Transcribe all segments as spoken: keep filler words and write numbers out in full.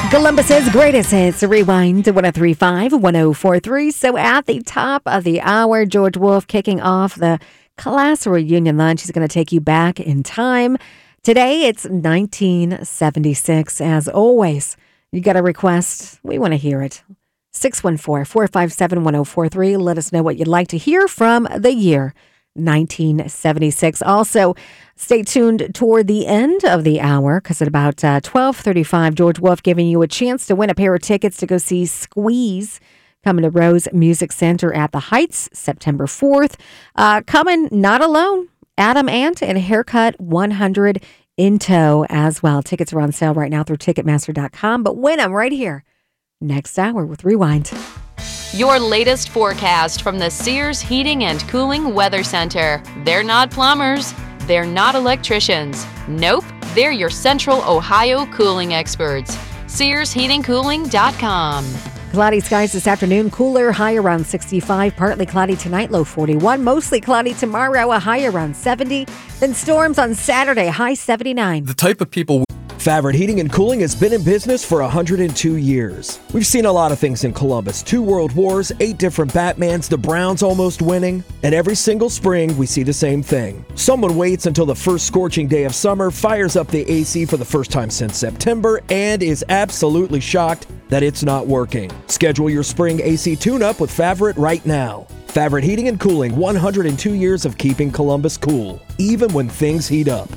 Columbus's greatest hits, rewind to one oh three point five, one oh four point three. So at the top of the hour, George Wolf kicking off the class reunion lunch. He's going to take you back in time. Today, it's nineteen seventy-six. As always, you got a request. We want to hear it. six one four, four five seven, one oh four three. Let us know what you'd like to hear from the year nineteen seventy-six. Also, stay tuned toward the end of the hour because at about uh, twelve thirty-five, George Wolf giving you a chance to win a pair of tickets to go see Squeeze coming to Rose Music Center at the Heights September fourth. Uh, coming not alone, Adam Ant and Haircut one hundred in tow as well. Tickets are on sale right now through Ticketmaster dot com, but win them right here next hour with Rewind. Your latest forecast from the Sears Heating and Cooling Weather Center. They're not plumbers. They're not electricians. Nope, they're your Central Ohio cooling experts. Sears Heating Cooling dot com. Cloudy skies this afternoon, cooler, high around sixty-five. Partly cloudy tonight, low forty-one. Mostly cloudy tomorrow, a high around seventy. Then storms on Saturday, high seventy-nine. The type of people... Favorite Heating and Cooling has been in business for one hundred two years. We've seen a lot of things in Columbus. Two world wars, eight different Batmans, the Browns almost winning. And every single spring, we see the same thing. Someone waits until the first scorching day of summer, fires up the A C for the first time since September, and is absolutely shocked that it's not working. Schedule your spring A C tune-up with Favorite right now. Favorite Heating and Cooling, one hundred two years of keeping Columbus cool, even when things heat up.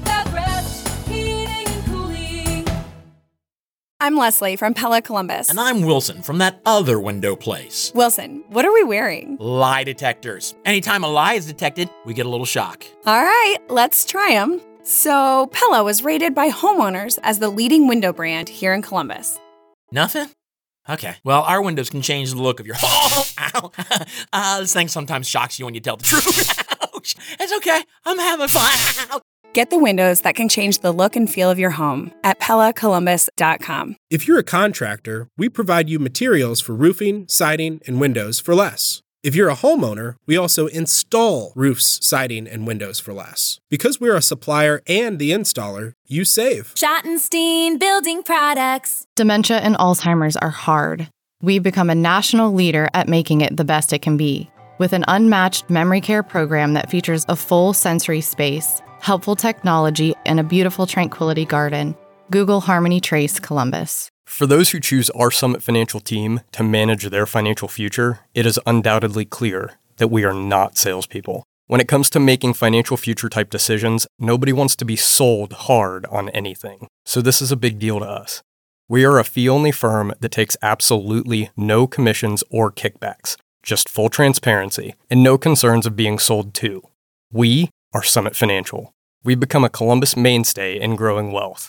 I'm Leslie from Pella Columbus. And I'm Wilson from that other window place. Wilson, what are we wearing? Lie detectors. Anytime a lie is detected, we get a little shock. All right, let's try them. So, Pella was rated by homeowners as the leading window brand here in Columbus. Nothing? Okay. Well, our windows can change the look of your home. Ow. Uh, this thing sometimes shocks you when you tell the truth. Ouch. It's okay. I'm having fun. Get the windows that can change the look and feel of your home at Pella Columbus dot com. If you're a contractor, we provide you materials for roofing, siding, and windows for less. If you're a homeowner, we also install roofs, siding, and windows for less. Because we're a supplier and the installer, you save. Schottenstein Building Products. Dementia and Alzheimer's are hard. We've become a national leader at making it the best it can be. With an unmatched memory care program that features a full sensory space, helpful technology, and a beautiful tranquility garden. Google Harmony Trace Columbus. For those who choose our Summit Financial team to manage their financial future, it is undoubtedly clear that we are not salespeople. When it comes to making financial future type decisions, nobody wants to be sold hard on anything. So this is a big deal to us. We are a fee-only firm that takes absolutely no commissions or kickbacks, just full transparency, and no concerns of being sold to. We are Summit Financial. We've become a Columbus mainstay in growing wealth.